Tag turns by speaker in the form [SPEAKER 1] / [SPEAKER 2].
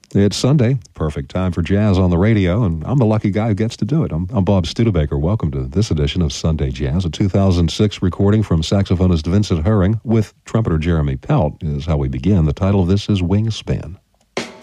[SPEAKER 1] It's Sunday, perfect time for jazz on the radio, and I'm the lucky guy who gets to do it. I'm Bob Studebaker. Welcome to this edition of Sunday Jazz. A 2006 recording from saxophonist Vincent Herring with trumpeter Jeremy Pelt is how we begin. The title of this is Wingspan.